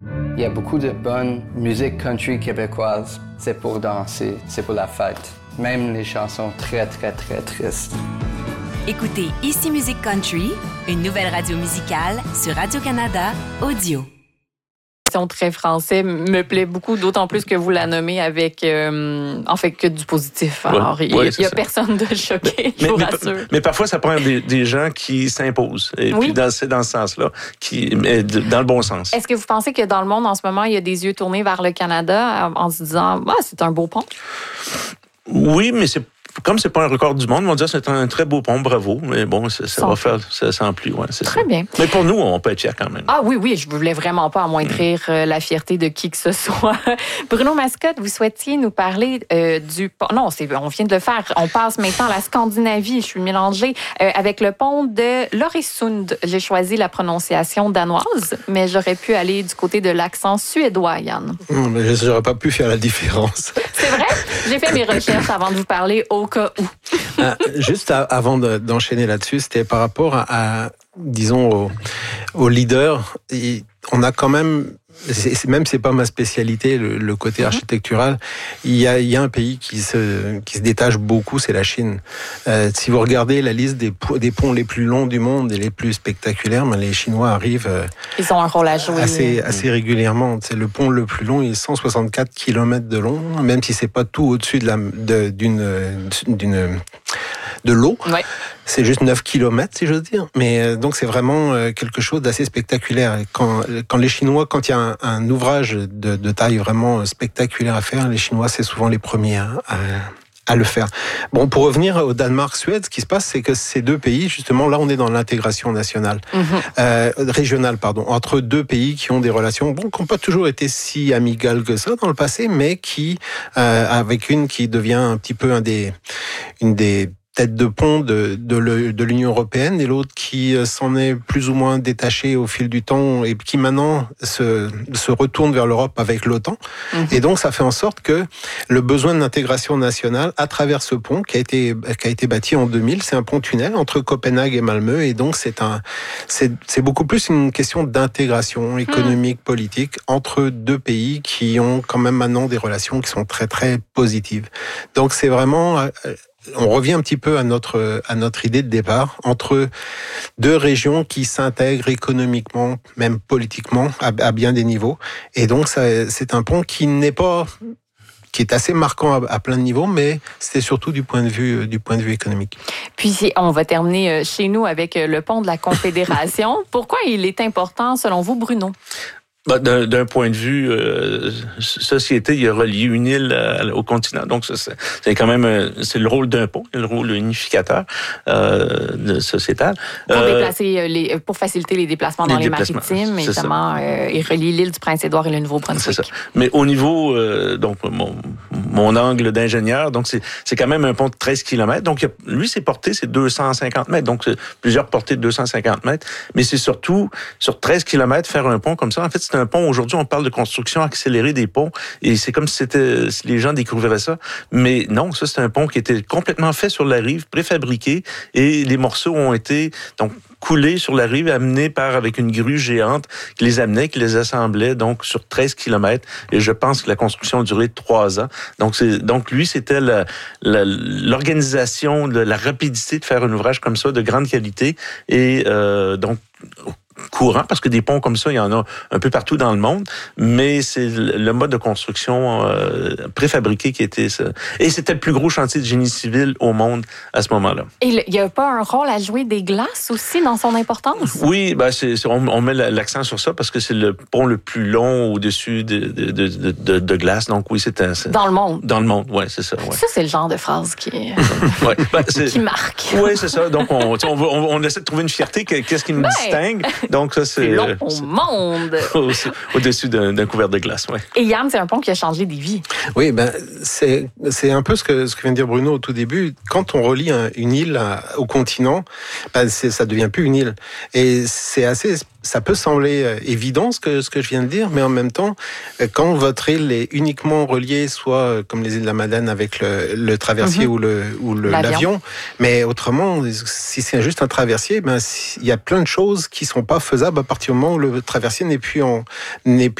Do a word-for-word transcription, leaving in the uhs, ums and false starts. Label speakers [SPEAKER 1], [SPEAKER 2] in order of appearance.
[SPEAKER 1] Il y a beaucoup de bonne musique country québécoise. C'est pour danser, c'est pour la fête. Même les chansons très, très, très tristes.
[SPEAKER 2] Écoutez Ici Musique Country, une nouvelle radio musicale sur Radio-Canada Audio.
[SPEAKER 3] Très français me plaît beaucoup, d'autant plus que vous la nommez avec, euh, en fait, que du positif. Alors, ouais, il n'y ouais, a, a personne de choqué, je
[SPEAKER 4] mais,
[SPEAKER 3] vous
[SPEAKER 4] mais,
[SPEAKER 3] rassure.
[SPEAKER 4] Mais, mais parfois, ça prend des, des gens qui s'imposent. Et oui. puis, dans, c'est dans ce sens-là, qui, mais dans le bon sens.
[SPEAKER 3] Est-ce que vous pensez que dans le monde, en ce moment, il y a des yeux tournés vers le Canada en se disant ah, « c'est un beau pont ».
[SPEAKER 4] Oui, mais c'est comme c'est pas un record du monde, on va dire que c'est un très beau pont, bravo. Mais bon, ça, ça va faire, ça sans plus, ouais, c'est
[SPEAKER 3] très
[SPEAKER 4] ça.
[SPEAKER 3] bien.
[SPEAKER 4] Mais pour nous, on peut être fiers quand même.
[SPEAKER 3] Ah oui, oui, je voulais vraiment pas amoindrir mmh. la fierté de qui que ce soit. Bruno Mascotte, vous souhaitiez nous parler euh, du pont. Non, c'est, on vient de le faire. On passe maintenant à la Scandinavie. Je suis mélangée euh, avec le pont de Loresund. J'ai choisi la prononciation danoise, mais j'aurais pu aller du côté de l'accent suédois, Yann.
[SPEAKER 5] Non, mais j'aurais pas pu faire la différence.
[SPEAKER 3] C'est vrai? J'ai fait mes recherches avant de vous parler au cas où.
[SPEAKER 5] Ah, juste à, avant de, d'enchaîner là-dessus, c'était par rapport à, à disons, aux, aux leaders. Et on a quand même, c'est, même si c'est pas ma spécialité, le, le côté architectural, il y a, il y a un pays qui se, qui se détache beaucoup, c'est la Chine. Euh, si vous regardez la liste des, des ponts les plus longs du monde et les plus spectaculaires, ben les Chinois arrivent. Euh,
[SPEAKER 3] Ils ont un rôle à jouer.
[SPEAKER 5] Assez, assez régulièrement. C'est le pont le plus long, il est cent soixante-quatre kilomètres de long, même si c'est pas tout au-dessus de la, de, d'une, d'une, de l'eau.
[SPEAKER 3] Ouais.
[SPEAKER 5] C'est juste neuf kilomètres, si j'ose dire. Mais euh, donc, c'est vraiment euh, quelque chose d'assez spectaculaire. Quand, quand les Chinois, quand il y a un, un ouvrage de, de taille vraiment spectaculaire à faire, les Chinois, c'est souvent les premiers à, à, à le faire. Bon, pour revenir au Danemark-Suède, ce qui se passe, c'est que ces deux pays, justement, là, on est dans l'intégration nationale, mm-hmm. euh, régionale, pardon, entre deux pays qui ont des relations, bon, qui n'ont pas toujours été si amicales que ça dans le passé, mais qui, euh, avec une qui devient un petit peu un des, une des tête de pont de, de, le, de l'Union européenne et l'autre qui s'en est plus ou moins détaché au fil du temps et qui maintenant se, se retourne vers l'Europe avec l'OTAN. Mmh. Et donc ça fait en sorte que le besoin d'intégration nationale à travers ce pont qui a été, qui a été bâti en deux mille, c'est un pont-tunnel entre Copenhague et Malmö et donc c'est, un, c'est, c'est beaucoup plus une question d'intégration économique, mmh. politique entre deux pays qui ont quand même maintenant des relations qui sont très très positives. Donc c'est vraiment... On revient un petit peu à notre à notre idée de départ entre deux régions qui s'intègrent économiquement, même politiquement, à, à bien des niveaux. Et donc ça, c'est un pont qui n'est pas, qui est assez marquant à, à plein de niveaux, mais c'est surtout du point de vue du point de vue économique.
[SPEAKER 3] Puis on va terminer chez nous avec le pont de la Confédération. Pourquoi il est important selon vous, Bruno?
[SPEAKER 4] Bah, d'un, d'un point de vue euh, société, il a relié une île à, au continent. Donc, ça, c'est, c'est quand même euh, c'est le rôle d'un pont, le rôle unificateur euh, de sociétal.
[SPEAKER 3] Pour euh, déplacer les, pour faciliter les déplacements les dans déplacements, les maritimes, évidemment, euh, il relie l'île du Prince-Édouard et le Nouveau-Brunswick. C'est ça.
[SPEAKER 4] Mais au niveau, euh, donc mon, mon angle d'ingénieur, donc c'est, c'est quand même un pont de treize kilomètres. Donc, lui, ses portées, c'est deux cent cinquante mètres. Donc, c'est plusieurs portées de deux cent cinquante mètres. Mais c'est surtout sur treize kilomètres faire un pont comme ça. En fait, c'est un pont. Aujourd'hui, on parle de construction accélérée des ponts et c'est comme si c'était si les gens découvraient ça. Mais non, ça, c'est un pont qui était complètement fait sur la rive, préfabriqué et les morceaux ont été donc coulés sur la rive, amenés par avec une grue géante qui les amenait, qui les assemblait donc sur treize kilomètres. Et je pense que la construction a duré trois ans. Donc, c'est, donc lui, c'était la, la, l'organisation, la, la rapidité de faire un ouvrage comme ça, de grande qualité. Et euh, donc, courant, parce que des ponts comme ça, il y en a un peu partout dans le monde, mais c'est le mode de construction euh, préfabriqué qui était ça. Et c'était le plus gros chantier de génie civil au monde à ce moment-là.
[SPEAKER 3] Et il n'y a pas un rôle à jouer des glaces aussi dans son importance?
[SPEAKER 4] Oui, ben c'est, c'est, on, on met l'accent sur ça parce que c'est le pont le plus long au-dessus de, de, de, de, de, de glace. Donc oui, c'est, un, c'est...
[SPEAKER 3] Dans le monde?
[SPEAKER 4] Dans le monde, oui, c'est ça. Ouais.
[SPEAKER 3] Ça, c'est le genre de phrase qui,
[SPEAKER 4] ouais, ben, c'est...
[SPEAKER 3] qui marque. Oui,
[SPEAKER 4] c'est ça. Donc on, on, on, on essaie de trouver une fierté. Qu'est-ce qui nous ben... distingue? Donc ça, c'est...
[SPEAKER 3] C'est long au monde.
[SPEAKER 4] Au-dessus d'un, d'un couvert de glace, oui.
[SPEAKER 3] Et Yann, c'est un pont qui a changé des vies.
[SPEAKER 5] Oui, ben c'est c'est un peu ce que ce que vient de dire Bruno au tout début. Quand on relie un, une île à, au continent, ben c'est, ça devient plus une île. Et c'est assez, ça peut sembler évident ce que ce que je viens de dire, mais en même temps, quand votre île est uniquement reliée, soit comme les îles de la Madeleine avec le, le traversier mm-hmm. ou le ou le, l'avion. l'avion, mais autrement, si c'est juste un traversier, ben il y a plein de choses qui sont pas faisables à partir du moment où le traversier n'est plus en n'est plus